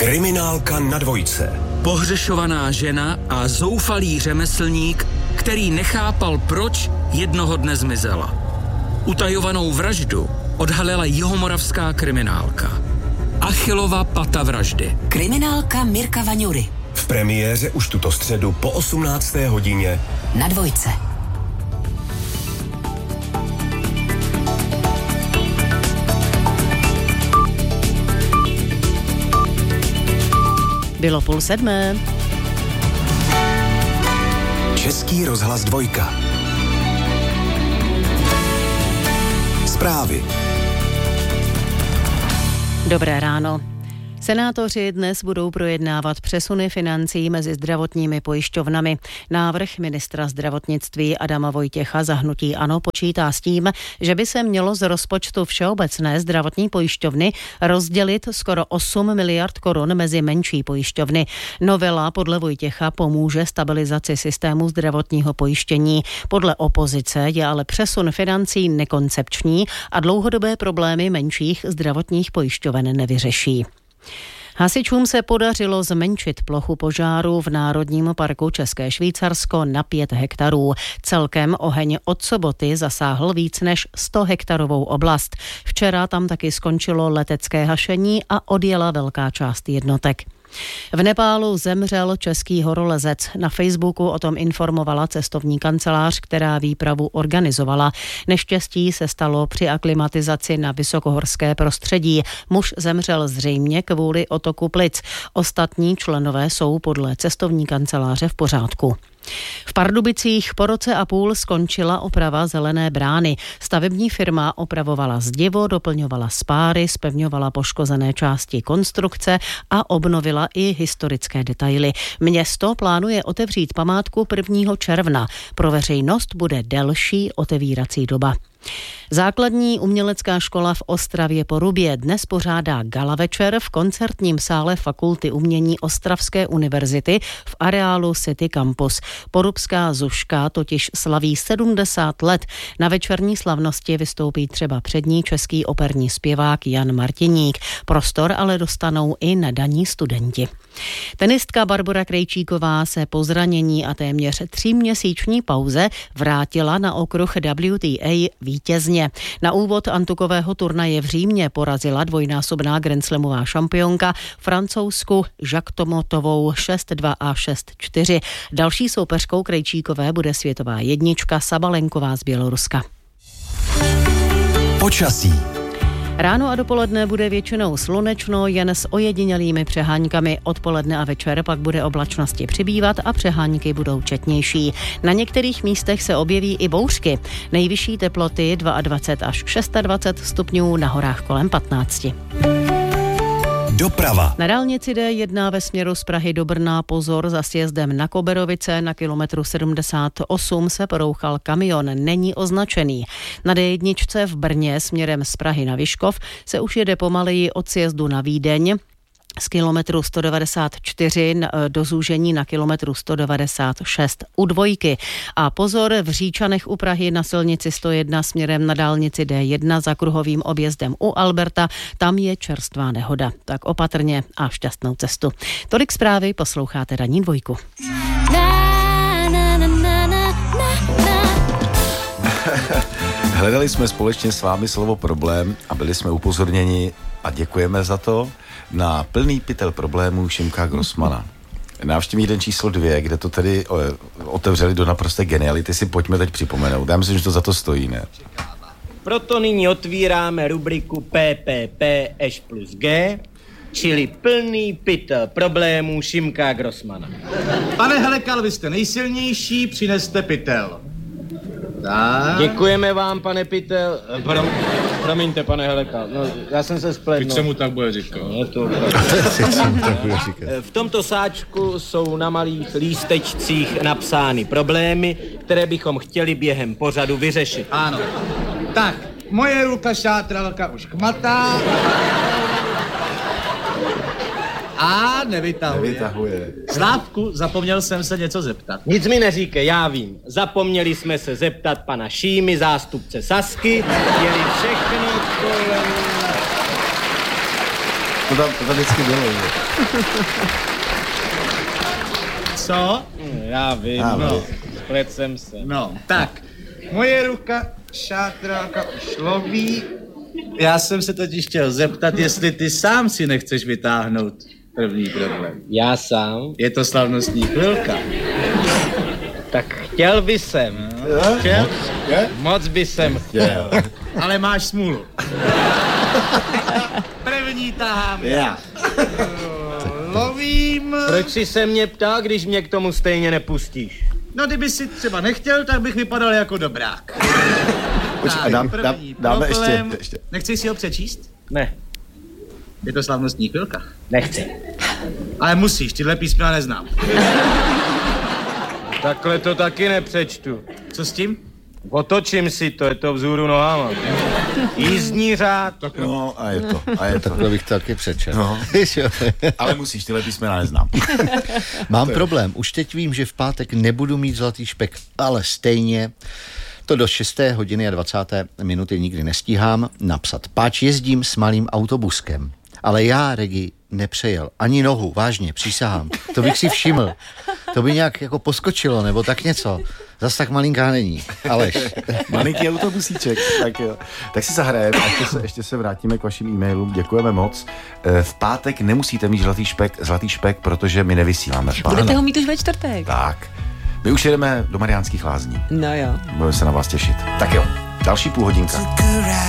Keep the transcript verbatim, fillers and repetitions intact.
Kriminálka na dvojce. Pohřešovaná žena a zoufalý řemeslník, který nechápal, proč jednoho dne zmizela. Utajovanou vraždu odhalila jihomoravská kriminálka. Achillova pata vraždy. Kriminálka Mirka Vaňury. V premiéře už tuto středu po osmnácté hodině na dvojce. Bylo půl sedmé. Český rozhlas dvojka. Zprávy. Dobré ráno. Senátoři dnes budou projednávat přesuny financí mezi zdravotními pojišťovnami. Návrh ministra zdravotnictví Adama Vojtěcha za hnutí ANO počítá s tím, že by se mělo z rozpočtu Všeobecné zdravotní pojišťovny rozdělit skoro osm miliard korun mezi menší pojišťovny. Novela podle Vojtěcha pomůže stabilizaci systému zdravotního pojištění. Podle opozice je ale přesun financí nekoncepční a dlouhodobé problémy menších zdravotních pojišťoven nevyřeší. Hasičům se podařilo zmenšit plochu požáru v Národním parku České Švýcarsko na pět hektarů. Celkem oheň od soboty zasáhl víc než sto hektarovou oblast. Včera tam taky skončilo letecké hašení a odjela velká část jednotek. V Nepálu zemřel český horolezec. Na Facebooku o tom informovala cestovní kancelář, která výpravu organizovala. Neštěstí se stalo při aklimatizaci na vysokohorské prostředí. Muž zemřel zřejmě kvůli otoku plic. Ostatní členové jsou podle cestovní kanceláře v pořádku. V Pardubicích po roce a půl skončila oprava Zelené brány. Stavební firma opravovala zdivo, doplňovala spáry, zpevňovala poškozené části konstrukce a obnovila i historické detaily. Město plánuje otevřít památku prvního června. Pro veřejnost bude delší otevírací doba. Základní umělecká škola v Ostravě Porubě dnes pořádá gala večer v koncertním sále Fakulty umění Ostravské univerzity v areálu City Campus. Porubská Zuška totiž slaví sedmdesát let. Na večerní slavnosti vystoupí třeba přední český operní zpěvák Jan Martiník. Prostor ale dostanou i nadaní studenti. Tenistka Barbora Krejčíková se po zranění a téměř tříměsíční pauze vrátila na okruh W T A vítězně. Na úvod antukového turnaje v Římě porazila dvojnásobná grandslamová šampionka Francouzsku Jacques Tomotovou šest dva a šest čtyři. Další soupeřkou Krejčíkové bude světová jednička Sabalenková z Běloruska. Počasí. Ráno a dopoledne bude většinou slunečno, jen s ojedinělými přeháňkami. Odpoledne a večer pak bude oblačnosti přibývat a přeháňky budou četnější. Na některých místech se objeví i bouřky. Nejvyšší teploty dvacet dva až dvacet šest stupňů, na horách kolem patnáct. Doprava. Na dálnici D jedna ve směru z Prahy do Brna pozor za sjezdem na Koberovice. Na kilometru sedmdesát osm se porouchal kamion, není označený. Na D jedna v Brně směrem z Prahy na Vyškov se už jede pomaleji od sjezdu na Vídeň. Z kilometru sto devadesát čtyři do zúžení na kilometru sto devadesát šest u dvojky. A pozor v Říčanech u Prahy na silnici sto jedna směrem na dálnici D jedna za kruhovým objezdem u Alberta. Tam je čerstvá nehoda. Tak opatrně a šťastnou cestu. Tolik zprávy, posloucháte Ranní dvojku. Hledali jsme společně s vámi slovo problém a byli jsme upozorněni, a děkujeme za to, na plný pytel problémů Šimka Grossmana. Návštěvní den číslo dvě, kde to tedy o, otevřeli do naprosté geniality, si pojďme teď připomenout. Já myslím, že to za to stojí, ne? Proto nyní otvíráme rubriku P P P Š plus G, čili plný pytel problémů Šimka Grossmana. Pane Helekal, vy jste nejsilnější, přineste pytel. Tak. Děkujeme vám, pane pytel. Pro, promiňte, pane Helekal. No, já jsem se spletl. Teď se mu tak bude říkat. No, to v tomto sáčku jsou na malých lístečcích napsány problémy, které bychom chtěli během pořadu vyřešit. Ano. Tak, moje ruka šátralka už chmatá. A nevytahuje. Nevytahuje. Slávku, zapomněl jsem se něco zeptat. Nic mi neříkej, já vím. Zapomněli jsme se zeptat pana Šímy, zástupce Sasky, jeli všechno kolem... To tam, to tam vždycky bylo. Co? Já vím, Já no. vím. Splet jsem se. No, tak. Moje ruka, šátráka, už loví. Já jsem se totiž chtěl zeptat, jestli ty sám si nechceš vytáhnout první problém. Já sám? Je to slavnostní chvilka. Tak chtěl by jsem. Chtěl? Moc by jsem chtěl. Ale máš smůlu. První tahám já. Lovím. Proč si se mě ptá, když mě k tomu stejně nepustíš? No, kdyby si třeba nechtěl, tak bych vypadal jako dobrák. Počkej, a dám, dám, dáme ještě, ještě. Nechceš si ho přečíst? Ne, Je to slavnostní chvilka. nechci. Ale musíš, tyhle písmena neznám. Takhle to taky nepřečtu. Co s tím? Otočím si to, je to vzhůru nohama. Jízdní řád. No a je to, a je to. Takhle bych to taky přečel. No. Ale musíš, tyhle písmena neznám. Mám problém. Už teď vím, že v pátek nebudu mít zlatý špek, ale stejně to do šesté hodiny a dvacáté minuty nikdy nestíhám napsat. Páč jezdím s malým autobuskem, ale já, Regi, nepřejel ani nohu, vážně, přísahám. To bych si všiml. To by nějak jako poskočilo, nebo tak něco. Zas tak malinká není. Aleš. Malinký autobusíček. Tak jo. Tak si zahrajeme a ještě se, ještě se vrátíme k vašim e-mailům. Děkujeme moc. V pátek nemusíte mít zlatý špek, zlatý špek, protože my nevysíláme v pátek. Budete ho mít už ve čtvrtek. Tak. My už jedeme do Mariánských Lázní. No jo. Budeme se na vás těšit. Tak jo, další půl hodinka.